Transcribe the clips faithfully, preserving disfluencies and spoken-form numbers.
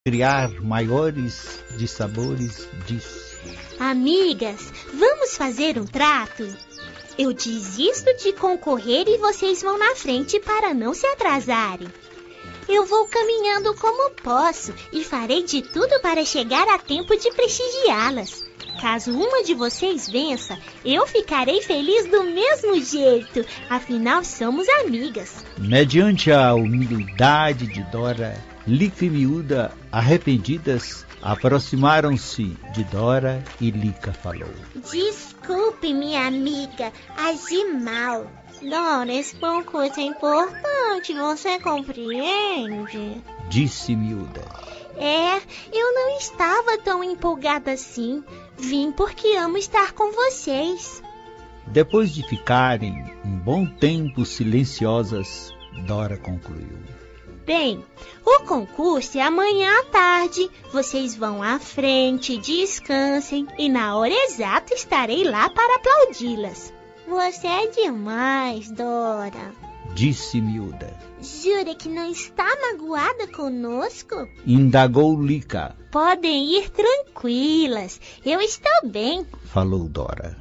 criar maiores dissabores, disse: Amigas, vamos fazer um trato? Eu desisto de concorrer e vocês vão na frente para não se atrasarem. Eu vou caminhando como posso e farei de tudo para chegar a tempo de prestigiá-las. Caso uma de vocês vença, eu ficarei feliz do mesmo jeito, afinal somos amigas. Mediante a humildade de Dora, Lica e Miúda, arrependidas, aproximaram-se de Dora e Lica falou: Desculpe, minha amiga, agi mal. Dora, esse concurso é importante, você compreende? Disse Miúda. É, eu não estava tão empolgada assim. Vim porque amo estar com vocês. Depois de ficarem um bom tempo silenciosas, Dora concluiu: Bem, o concurso é amanhã à tarde. Vocês vão à frente, descansem e na hora exata estarei lá para aplaudi-las. Você é demais, Dora. Disse Miúda. Jura que não está magoada conosco? Indagou Lica. Podem ir tranquilas, eu estou bem, falou Dora.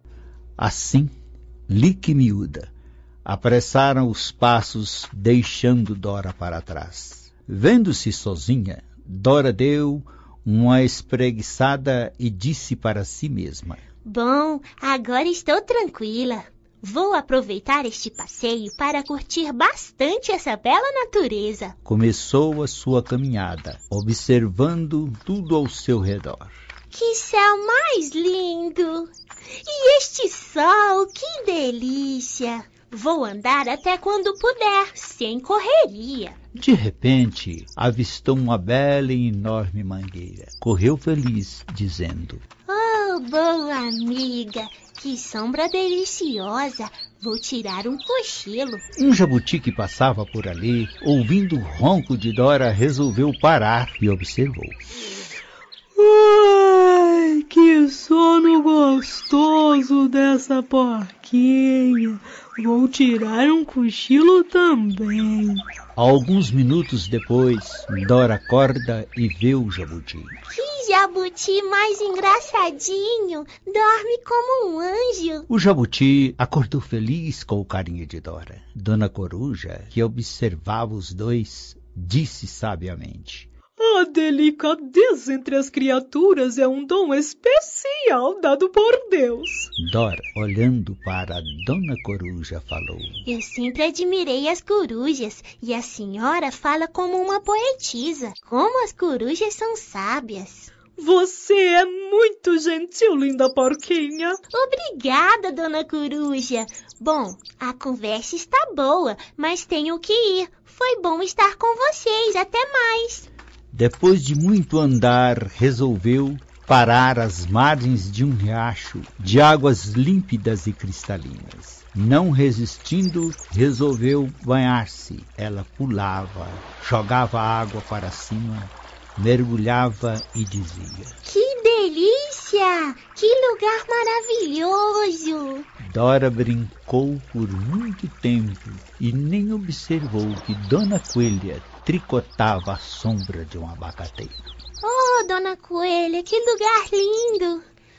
Assim, Lica e Miúda apressaram os passos, deixando Dora para trás. Vendo-se sozinha, Dora deu uma espreguiçada e disse para si mesma: Bom, agora estou tranquila. Vou aproveitar este passeio para curtir bastante essa bela natureza. Começou a sua caminhada, observando tudo ao seu redor. Que céu mais lindo! E este sol, que delícia! Vou andar até quando puder, sem correria. De repente, avistou uma bela e enorme mangueira. Correu feliz, dizendo: Oh, boa amiga! Que sombra deliciosa! Vou tirar um cochilo. Um jabuti que passava por ali, ouvindo o ronco de Dora, resolveu parar e observou. Ai, que sono gostoso dessa porquinha. Vou tirar um cochilo também. Alguns minutos depois, Dora acorda e vê o jabuti. Que jabuti mais engraçadinho! Dorme como um anjo. O jabuti acordou feliz com o carinho de Dora. Dona Coruja, que observava os dois, disse sabiamente: A delicadeza entre as criaturas é um dom especial dado por Deus. Dora, olhando para a Dona Coruja, falou: Eu sempre admirei as corujas e a senhora fala como uma poetisa. Como as corujas são sábias. Você é muito gentil, linda porquinha. Obrigada, Dona Coruja. Bom, a conversa está boa, mas tenho que ir. Foi bom estar com vocês. Até mais. Depois de muito andar, resolveu parar às margens de um riacho de águas límpidas e cristalinas. Não resistindo, resolveu banhar-se. Ela pulava, jogava água para cima, mergulhava e dizia: Que delícia! Que lugar maravilhoso! Dora brincou por muito tempo e nem observou que Dona Coelha tricotava à sombra de um abacateiro. Oh, Dona Coelha, que lugar lindo!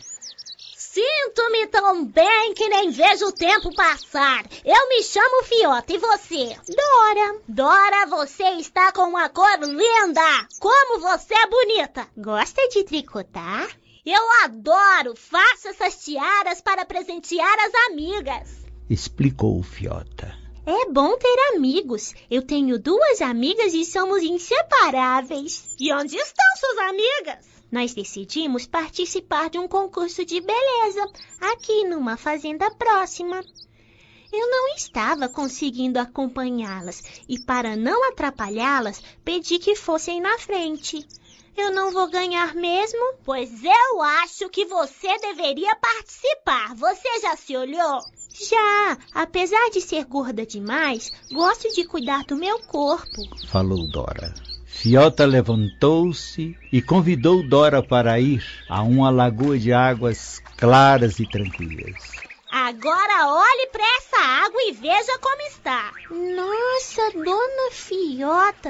Sinto-me tão bem que nem vejo o tempo passar. Eu me chamo Fiota, e você? Dora. Dora, você está com uma cor linda. Como você é bonita. Gosta de tricotar? Eu adoro. Faço essas tiaras para presentear as amigas. Explicou Fiota. É bom ter amigos. Eu tenho duas amigas e somos inseparáveis. E onde estão suas amigas? Nós decidimos participar de um concurso de beleza, aqui numa fazenda próxima. Eu não estava conseguindo acompanhá-las e, para não atrapalhá-las, pedi que fossem na frente. Eu não vou ganhar mesmo? Pois eu acho que você deveria participar. Você já se olhou? Já, apesar de ser gorda demais, gosto de cuidar do meu corpo, falou Dora. Fiota levantou-se e convidou Dora para ir a uma lagoa de águas claras e tranquilas. Agora olhe para essa água e veja como está. Nossa, Dona Fiota,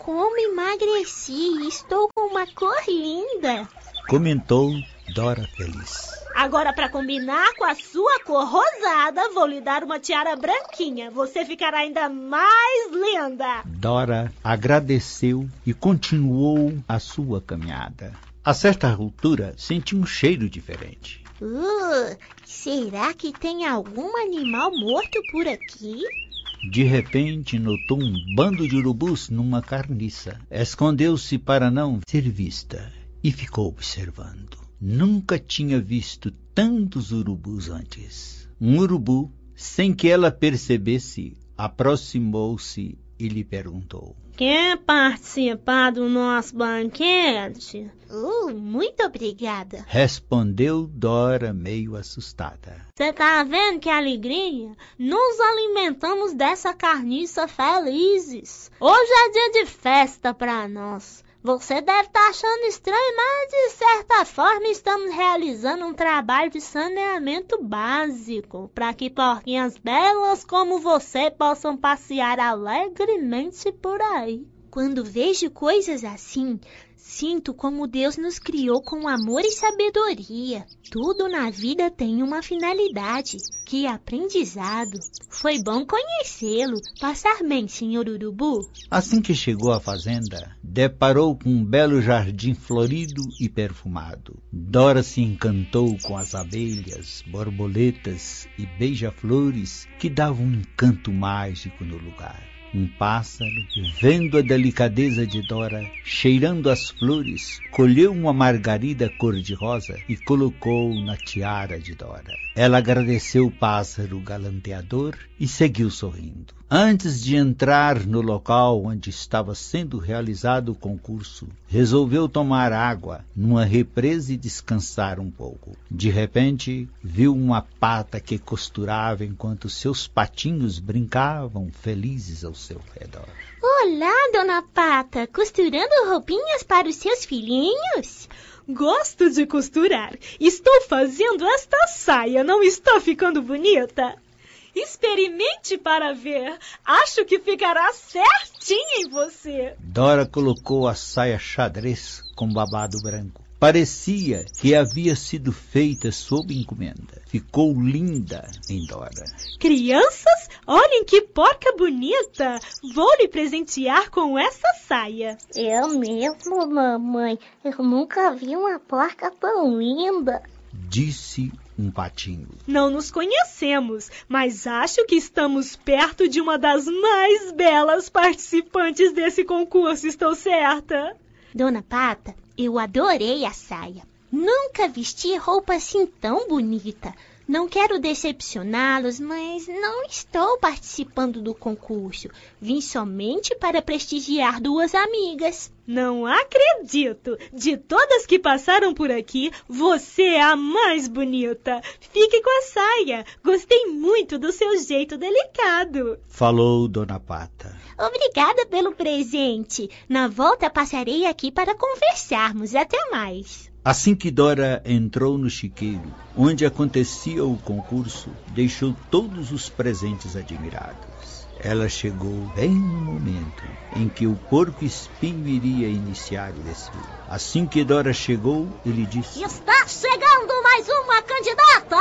como emagreci! Estou com uma cor linda! Comentou Dora feliz. Agora, para combinar com a sua cor rosada, vou lhe dar uma tiara branquinha. Você ficará ainda mais linda. Dora agradeceu e continuou a sua caminhada. A certa altura, sentiu um cheiro diferente. Uh, será que tem algum animal morto por aqui? De repente, notou um bando de urubus numa carniça. Escondeu-se para não ser vista e ficou observando. Nunca tinha visto tantos urubus antes. Um urubu, sem que ela percebesse, aproximou-se e lhe perguntou: Quer participar do nosso banquete? Uh, muito obrigada. Respondeu Dora, meio assustada. Você tá vendo que alegria? Nos alimentamos dessa carniça felizes. Hoje é dia de festa para nós. Você deve estar achando estranho, mas de certa forma estamos realizando um trabalho de saneamento básico para que porquinhas belas como você possam passear alegremente por aí. Quando vejo coisas assim, sinto como Deus nos criou com amor e sabedoria. Tudo na vida tem uma finalidade. Que aprendizado! Foi bom conhecê-lo. Passar bem, senhor Urubu? Assim que chegou à fazenda, deparou com um belo jardim florido e perfumado. Dora se encantou com as abelhas, borboletas e beija-flores que davam um encanto mágico no lugar. Um pássaro, vendo a delicadeza de Dora, cheirando as flores, colheu uma margarida cor-de-rosa e colocou na tiara de Dora. Ela agradeceu o pássaro galanteador e seguiu sorrindo. Antes de entrar no local onde estava sendo realizado o concurso, resolveu tomar água numa represa e descansar um pouco. De repente, viu uma pata que costurava enquanto seus patinhos brincavam felizes ao seu redor. Olá, dona Pata, costurando roupinhas para os seus filhinhos? Gosto de costurar. Estou fazendo esta saia, não está ficando bonita? Experimente para ver. Acho que ficará certinho em você. Dora colocou a saia xadrez com babado branco. Parecia que havia sido feita sob encomenda. Ficou linda em Dora. Crianças, olhem que porca bonita. Vou lhe presentear com essa saia. Eu mesmo, mamãe. Eu nunca vi uma porca tão linda. Disse um patinho. Não nos conhecemos, mas acho que estamos perto de uma das mais belas participantes desse concurso, estou certa? Dona Pata, eu adorei a saia. Nunca vesti roupa assim tão bonita. Não quero decepcioná-los, mas não estou participando do concurso. Vim somente para prestigiar duas amigas. Não acredito! De todas que passaram por aqui, você é a mais bonita. Fique com a saia. Gostei muito do seu jeito delicado. Falou Dona Pata. Obrigada pelo presente. Na volta passarei aqui para conversarmos. Até mais. Assim que Dora entrou no chiqueiro, onde acontecia o concurso, deixou todos os presentes admirados. Ela chegou bem no momento em que o porco-espinho iria iniciar o desfile. Assim que Dora chegou, ele disse: Está chegando mais uma candidata!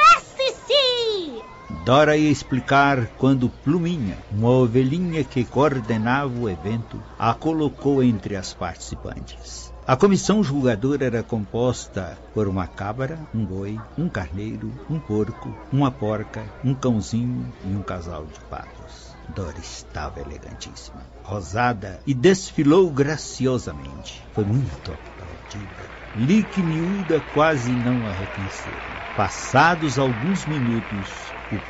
Apresse-se! Dora ia explicar quando Pluminha, uma ovelhinha que coordenava o evento, a colocou entre as participantes. A comissão julgadora era composta por uma cabra, um boi, um carneiro, um porco, uma porca, um cãozinho e um casal de patos. Dora estava elegantíssima, rosada, e desfilou graciosamente. Foi muito aplaudida. Lique e Miúda quase não a reconheceram. Passados alguns minutos,